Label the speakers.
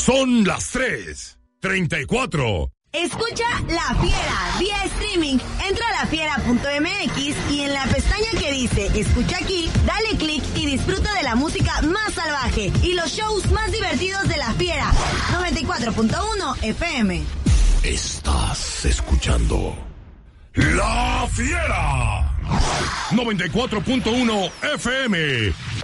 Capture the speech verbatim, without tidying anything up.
Speaker 1: Son las tres treinta y cuatro.
Speaker 2: Escucha La Fiera vía streaming. Entra a la fiera punto m x y en la pestaña que dice Escucha aquí, dale clic y disfruta de la música más salvaje y los shows más divertidos de La Fiera. noventa y cuatro punto uno F M.
Speaker 1: Estás escuchando La Fiera. noventa y cuatro punto uno F M.